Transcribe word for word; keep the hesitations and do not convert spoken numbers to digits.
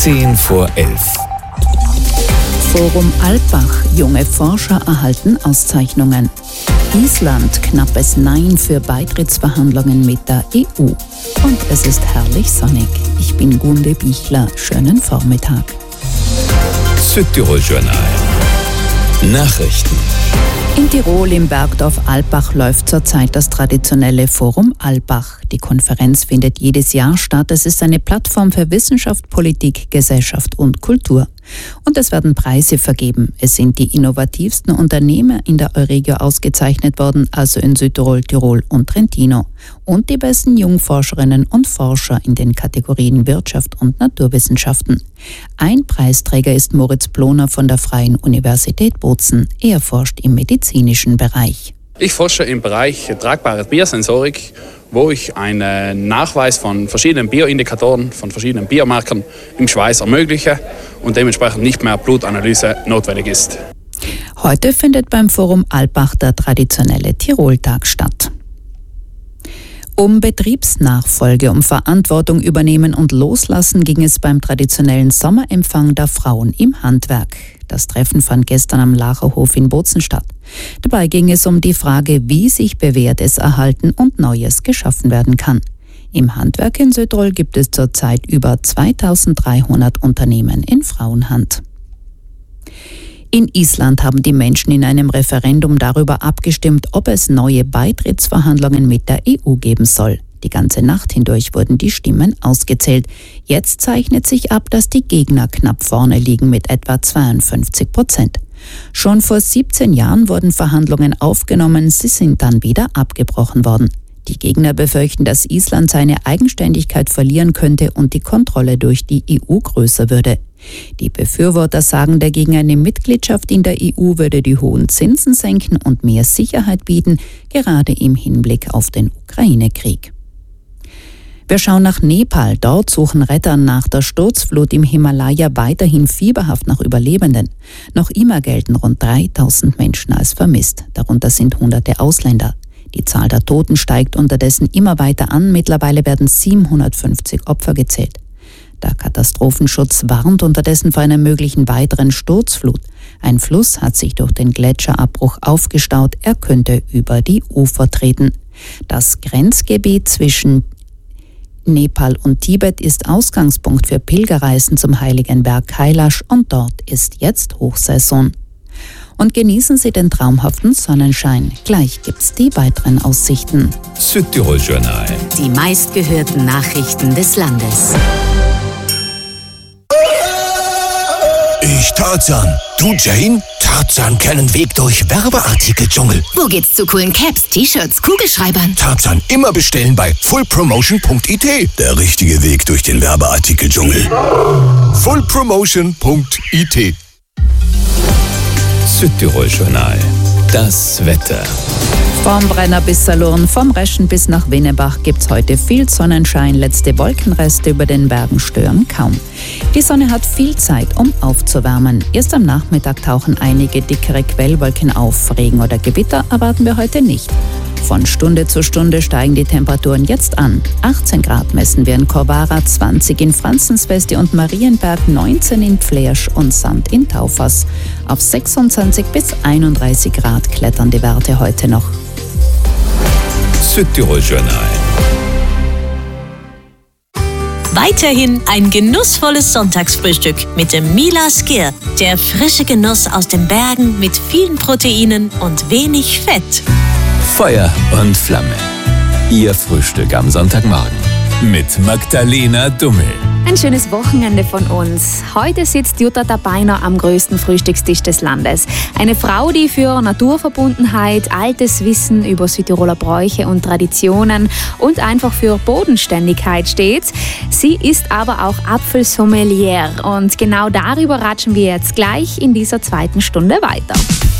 Zehn vor elf. Forum Alpbach. Junge Forscher erhalten Auszeichnungen. Island. Knappes Nein für Beitrittsverhandlungen mit der E U. Und es ist herrlich sonnig. Ich bin Gunde Bichler. Schönen Vormittag. Südtirol Journal. Nachrichten. In Tirol im Bergdorf Alpbach läuft zurzeit das traditionelle Forum Alpbach. Die Konferenz findet jedes Jahr statt. Es ist eine Plattform für Wissenschaft, Politik, Gesellschaft und Kultur. Und es werden Preise vergeben. Es sind die innovativsten Unternehmer in der Euregio ausgezeichnet worden, also in Südtirol, Tirol und Trentino. Und die besten Jungforscherinnen und Forscher in den Kategorien Wirtschaft und Naturwissenschaften. Ein Preisträger ist Moritz Ploner von der Freien Universität Bozen. Er forscht im medizinischen Bereich. Ich forsche im Bereich tragbare Biosensorik, wo ich einen Nachweis von verschiedenen Bioindikatoren, von verschiedenen Biomarkern im Schweiß ermögliche und dementsprechend nicht mehr Blutanalyse notwendig ist. Heute findet beim Forum Alpbach der traditionelle Tiroltag statt. Um Betriebsnachfolge, um Verantwortung übernehmen und loslassen ging es beim traditionellen Sommerempfang der Frauen im Handwerk. Das Treffen fand gestern am Lacherhof in Bozen statt. Dabei ging es um die Frage, wie sich Bewährtes erhalten und Neues geschaffen werden kann. Im Handwerk in Südtirol gibt es zurzeit über zweitausenddreihundert Unternehmen in Frauenhand. In Island haben die Menschen in einem Referendum darüber abgestimmt, ob es neue Beitrittsverhandlungen mit der E U geben soll. Die ganze Nacht hindurch wurden die Stimmen ausgezählt. Jetzt zeichnet sich ab, dass die Gegner knapp vorne liegen mit etwa zweiundfünfzig Prozent. Schon vor siebzehn Jahren wurden Verhandlungen aufgenommen, sie sind dann wieder abgebrochen worden. Die Gegner befürchten, dass Island seine Eigenständigkeit verlieren könnte und die Kontrolle durch die E U größer würde. Die Befürworter sagen dagegen, eine Mitgliedschaft in der E U würde die hohen Zinsen senken und mehr Sicherheit bieten, gerade im Hinblick auf den Ukraine-Krieg. Wir schauen nach Nepal. Dort suchen Retter nach der Sturzflut im Himalaya weiterhin fieberhaft nach Überlebenden. Noch immer gelten rund dreitausend Menschen als vermisst. Darunter sind hunderte Ausländer. Die Zahl der Toten steigt unterdessen immer weiter an. Mittlerweile werden siebenhundertfünfzig Opfer gezählt. Der Katastrophenschutz warnt unterdessen vor einer möglichen weiteren Sturzflut. Ein Fluss hat sich durch den Gletscherabbruch aufgestaut. Er könnte über die Ufer treten. Das Grenzgebiet zwischen Nepal und Tibet ist Ausgangspunkt für Pilgerreisen zum heiligen Berg Kailash und dort ist jetzt Hochsaison. Und genießen Sie den traumhaften Sonnenschein. Gleich gibt's die weiteren Aussichten. Südtirol Journal. Die meistgehörten Nachrichten des Landes. Ich Tarzan, du Jane? Tarzan kennen Weg durch Werbeartikel-Dschungel. Wo geht's zu coolen Caps, T-Shirts, Kugelschreibern? Tarzan immer bestellen bei full promotion punkt i t. Der richtige Weg durch den Werbeartikel-Dschungel. full promotion punkt i t. Südtirol Journal. Das Wetter. Vom Brenner bis Salurn, vom Reschen bis nach Winnebach gibt's heute viel Sonnenschein. Letzte Wolkenreste über den Bergen stören kaum. Die Sonne hat viel Zeit, um aufzuwärmen. Erst am Nachmittag tauchen einige dickere Quellwolken auf. Regen oder Gewitter erwarten wir heute nicht. Von Stunde zu Stunde steigen die Temperaturen jetzt an. achtzehn Grad messen wir in Corvara, zwanzig in Franzensweste und Marienberg, neunzehn in Flersch und Sand in Taufers. Auf sechsundzwanzig bis einunddreißig Grad klettern die Werte heute noch. Südtirol Journal. Weiterhin ein genussvolles Sonntagsfrühstück mit dem Mila Skir. Der frische Genuss aus den Bergen mit vielen Proteinen und wenig Fett. Feuer und Flamme. Ihr Frühstück am Sonntagmorgen mit Magdalena Dummel. Ein schönes Wochenende von uns. Heute sitzt Jutta Tabainer am größten Frühstückstisch des Landes. Eine Frau, die für Naturverbundenheit, altes Wissen über Südtiroler Bräuche und Traditionen und einfach für Bodenständigkeit steht. Sie ist aber auch Apfelsommelier und genau darüber ratschen wir jetzt gleich in dieser zweiten Stunde weiter.